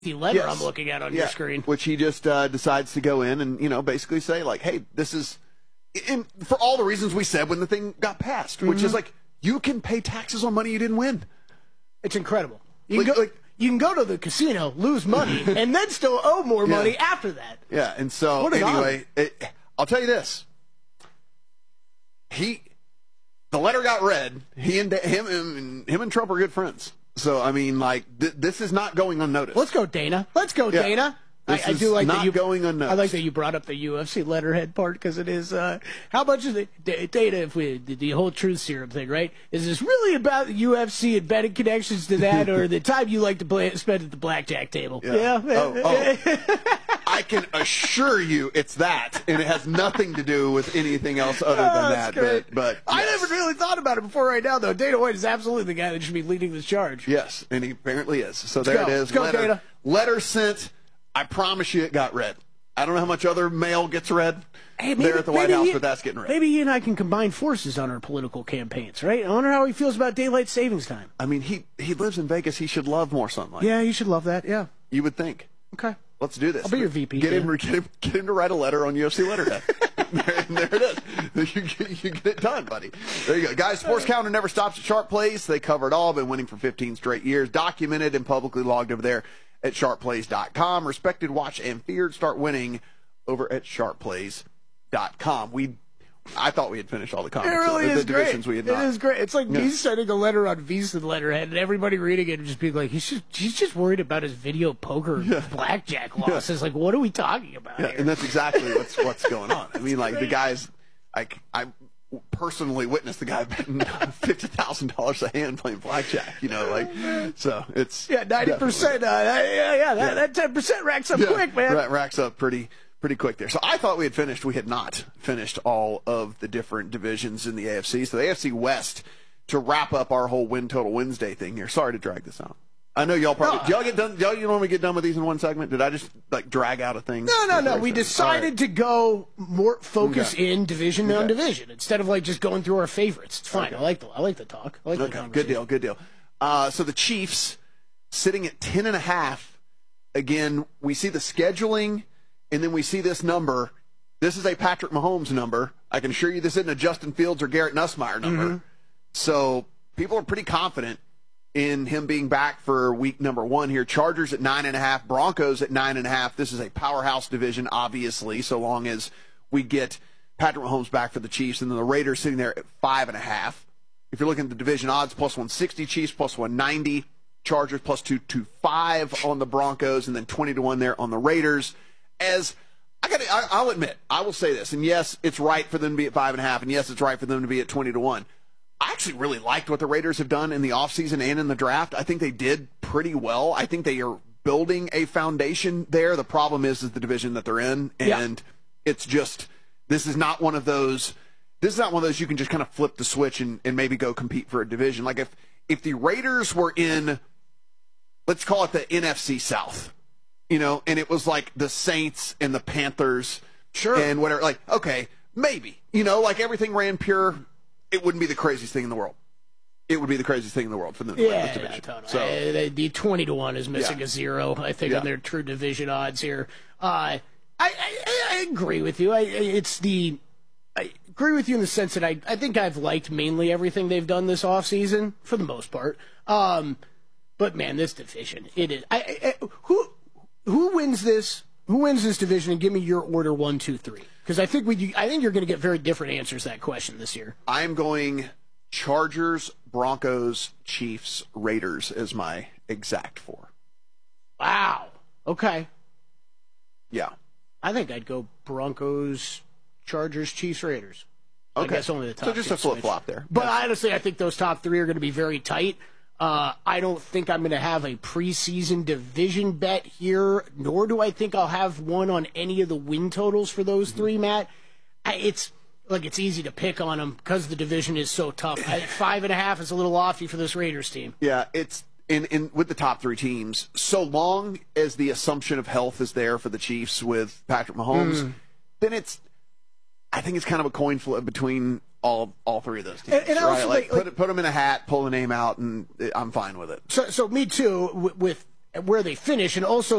the letter I'm looking at on your screen. Which he just decides to go in and, basically say, like, hey, this is, and for all the reasons we said when the thing got passed, which is like, you can pay taxes on money you didn't win. It's incredible. You can go to the casino, lose money, and then still owe more money after that. Yeah, and so, anyway, I'll tell you this. The letter got read. Him and Trump are good friends. So, I mean, like, this is not going unnoticed. Let's go, Dana. Let's go, Dana. I do like that going unnoticed. I like that you brought up the UFC letterhead part because it is. How much is it, Dana? If we did the whole truth serum thing, right? Is this really about the UFC and betting connections to that, or the time you like to spend at the blackjack table? Yeah. I can assure you, it's that, and it has nothing to do with anything else other than that. Great. But I never really thought about it before right now, though. Dana White is absolutely the guy that should be leading this charge. Yes, and he apparently is. So there it is. Let's go, Dana. Letter sent. I promise you it got read. I don't know how much other mail gets read there at the White House, but that's getting read. Maybe he and I can combine forces on our political campaigns, right? I wonder how he feels about daylight savings time. I mean, he lives in Vegas. He should love more sunlight. Yeah, he should love that, yeah. You would think. Okay. Let's do this. I'll be your VP. Get him to write a letter on UFC letterhead. there it is. You get it done, buddy. There you go. Guys, Sports Calendar never stops at Sharp Plays. They cover it all. Been winning for 15 straight years. Documented and publicly logged over there at sharpplays.com. Respected, watched, and feared. Start winning over at sharpplays.com. I thought we had finished all the comments. It really is great. We had not. It is great. It's like me sending a letter on VEASAN letterhead, and everybody reading it and just being like, he's just worried about his video poker blackjack losses. Like, what are we talking about here? And that's exactly what's going on. I mean, like, the guys, like, I personally witnessed the guy betting $50,000 a hand playing blackjack, so it's 90%. That 10% racks up quick, man. Racks up pretty quick there. So I thought we had finished. We had not finished all of the different divisions in the AFC. So the AFC West, to wrap up our whole Win Total Wednesday thing here. Sorry to drag this out. I know y'all probably. Do y'all get done? You normally get done with these in one segment? Did I just drag out a thing? No. We decided to go more focus in division on division instead of just going through our favorites. It's fine. Okay. I like the talk. I like the conversation. Good deal. So the Chiefs sitting at 10.5. Again, we see the scheduling, and then we see this number. This is a Patrick Mahomes number. I can assure you this isn't a Justin Fields or Garrett Nussmeier number. Mm-hmm. So people are pretty confident in him being back for week number 1 here. Chargers at 9.5, Broncos at 9.5. This is a powerhouse division, obviously, so long as we get Patrick Mahomes back for the Chiefs. And then the Raiders sitting there at 5.5. If you're looking at the division odds, plus 160, Chiefs plus 190, Chargers plus 225 on the Broncos, and then 20-1 there on the Raiders. I'll admit, I will say this, and yes, it's right for them to be at 5.5, and yes, it's right for them to be at 20-1. I actually really liked what the Raiders have done in the offseason and in the draft. I think they did pretty well. I think they are building a foundation there. The problem is the division that they're in, and it's just, this is not one of those you can just kind of flip the switch and maybe go compete for a division. Like if the Raiders were in, let's call it the NFC South, and it was like the Saints and the Panthers and whatever, like, okay, maybe, like everything ran pure, it wouldn't be the craziest thing in the world. It would be the craziest thing in the world for them to win this division. Totally. So, the 20-1 is missing a 0, I think, on their true division odds here. I agree with you. I agree with you in the sense that I think I've liked mainly everything they've done this offseason, for the most part. But, man, this division, it is. Who wins this? Who wins this division? And give me your order 1, 2, 3. Because I think you're going to get very different answers to that question this year. I'm going Chargers, Broncos, Chiefs, Raiders as my exact 4. Wow. Okay. Yeah. I think I'd go Broncos, Chargers, Chiefs, Raiders. Okay. I guess only the top. So just a flip-flop there. But honestly, I think those top 3 are going to be very tight. I don't think I'm going to have a preseason division bet here, nor do I think I'll have one on any of the win totals for those 3, Matt. It's easy to pick on them because the division is so tough. 5.5 is a little lofty for this Raiders team. Yeah, it's in with the top 3 teams. So long as the assumption of health is there for the Chiefs with Patrick Mahomes, then I think it's kind of a coin flip between all 3 of those teams. And right? Put them in a hat, pull the name out, and I'm fine with it. So me too. With where they finish, and also